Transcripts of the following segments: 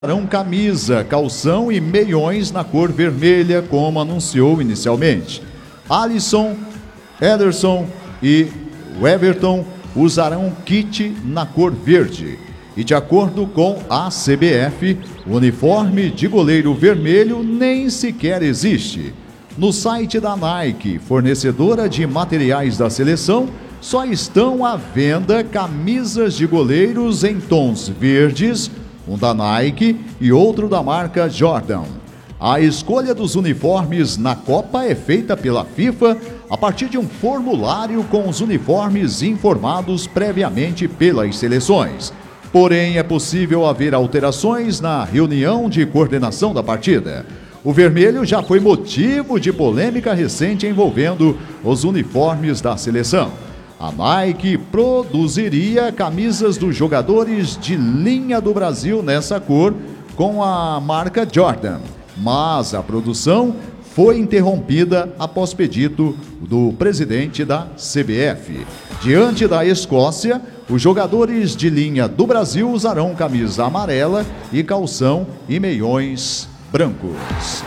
Usarão camisa, calção e meiões na cor vermelha, como anunciou inicialmente. Alisson, Ederson e Everton usarão kit na cor verde. E de acordo com a CBF, o uniforme de goleiro vermelho nem sequer existe. No site da Nike, fornecedora de materiais da seleção, só estão à venda camisas de goleiros em tons verdes, um da Nike e outro da marca Jordan. A escolha dos uniformes na Copa é feita pela FIFA a partir de um formulário com os uniformes informados previamente pelas seleções. Porém, é possível haver alterações na reunião de coordenação da partida. O vermelho já foi motivo de polêmica recente envolvendo os uniformes da seleção. A Nike produziria camisas dos jogadores de linha do Brasil nessa cor com a marca Jordan, mas a produção foi interrompida após pedido do presidente da CBF. Diante da Escócia, os jogadores de linha do Brasil usarão camisa amarela e calção e meiões brancos.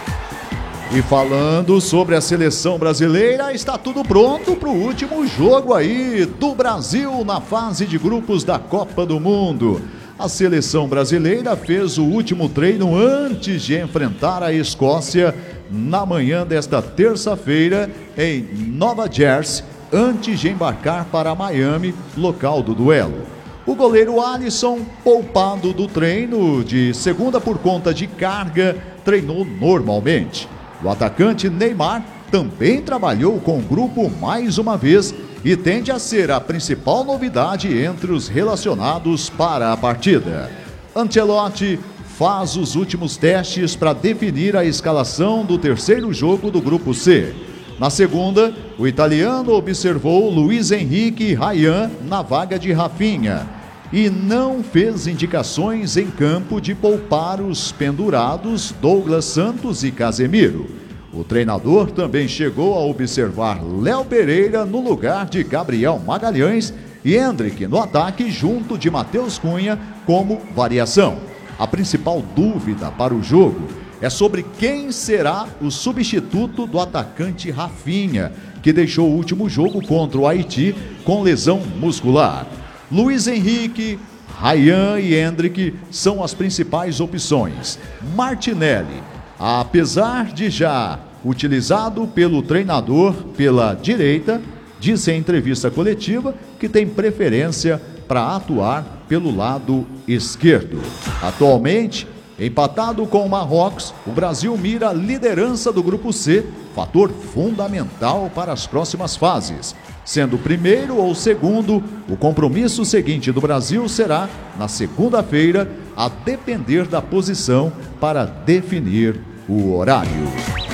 E falando sobre a seleção brasileira, está tudo pronto para o último jogo aí do Brasil na fase de grupos da Copa do Mundo. A seleção brasileira fez o último treino antes de enfrentar a Escócia na manhã desta terça-feira em Nova Jersey, antes de embarcar para Miami, local do duelo. O goleiro Alisson, poupado do treino de segunda por conta de carga, treinou normalmente. O atacante Neymar também trabalhou com o grupo mais uma vez e tende a ser a principal novidade entre os relacionados para a partida. Ancelotti faz os últimos testes para definir a escalação do terceiro jogo do grupo C. Na segunda, o italiano observou Luiz Henrique e Ryan na vaga de Rafinha e não fez indicações em campo de poupar os pendurados Douglas Santos e Casemiro. O treinador também chegou a observar Léo Pereira no lugar de Gabriel Magalhães e Endrick no ataque junto de Matheus Cunha como variação. A principal dúvida para o jogo é sobre quem será o substituto do atacante Rafinha, que deixou o último jogo contra o Haiti com lesão muscular. Luiz Henrique, Ryan e Endrick são as principais opções. Martinelli, apesar de já utilizado pelo treinador pela direita, disse em entrevista coletiva que tem preferência para atuar pelo lado esquerdo. Atualmente, empatado com o Marrocos, o Brasil mira a liderança do grupo C, fator fundamental para as próximas fases. Sendo primeiro ou segundo, o compromisso seguinte do Brasil será na segunda-feira, a depender da posição para definir o horário.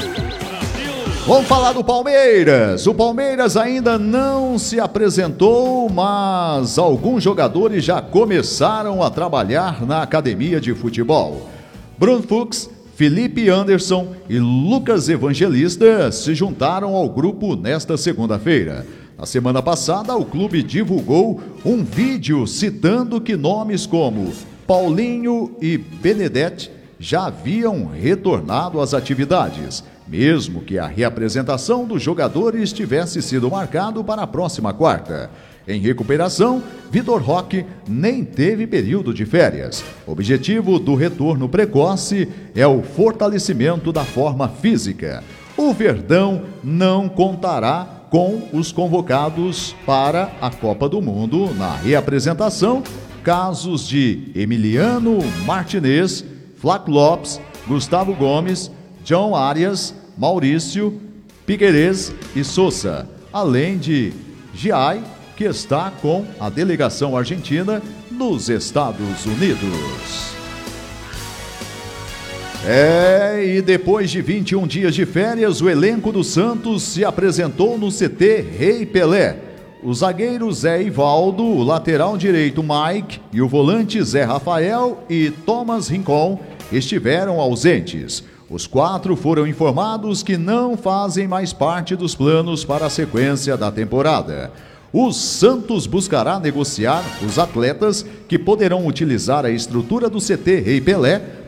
Vamos falar do Palmeiras. O Palmeiras ainda não se apresentou, mas alguns jogadores já começaram a trabalhar na academia de futebol. Bruno Fux, Felipe Anderson e Lucas Evangelista se juntaram ao grupo nesta segunda-feira. Na semana passada, o clube divulgou um vídeo citando que nomes como Paulinho e Benedetti já haviam retornado às atividades, mesmo que a reapresentação dos jogadores tivesse sido marcado para a próxima quarta. Em recuperação, Vitor Roque nem teve período de férias. O objetivo do retorno precoce é o fortalecimento da forma física. O Verdão não contará com os convocados para a Copa do Mundo na reapresentação, casos de Emiliano Martinez, Flávio Lopes, Gustavo Gomes, John Arias, Maurício, Piquerez e Sousa, além de Giai, que está com a delegação argentina nos Estados Unidos. E depois de 21 dias de férias, o elenco do Santos se apresentou no CT Rei Pelé. Os zagueiros Zé Ivaldo, o lateral direito Mike e o volante Zé Rafael e Thomas Rincon estiveram ausentes. Os quatro foram informados que não fazem mais parte dos planos para a sequência da temporada. O Santos buscará negociar os atletas que poderão utilizar a estrutura do CT Rei Pelé